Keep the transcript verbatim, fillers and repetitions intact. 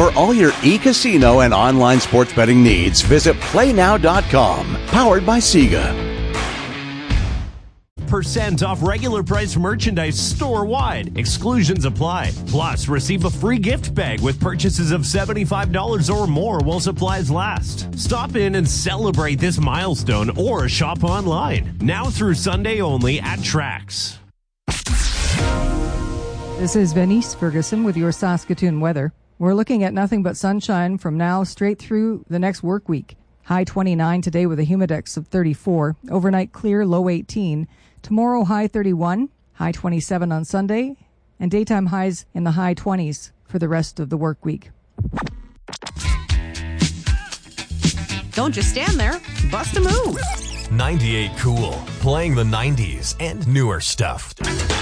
For all your e-casino and online sports betting needs, visit play now dot com. Powered by Sega. Percent off regular price merchandise store-wide. Exclusions apply. Plus, receive a free gift bag with purchases of seventy-five dollars or more while supplies last. Stop in and celebrate this milestone or shop online. Now through Sunday only at Trax. This is Venice Ferguson with your Saskatoon weather. We're looking at nothing but sunshine from now straight through the next work week. High twenty-nine today with a humidex of thirty-four. Overnight clear, low eighteen. Tomorrow, high thirty-one, high twenty-seven on Sunday, and daytime highs in the high twenties for the rest of the work week. Don't just stand there. Bust a move. ninety-eight Cool, playing the nineties and newer stuff.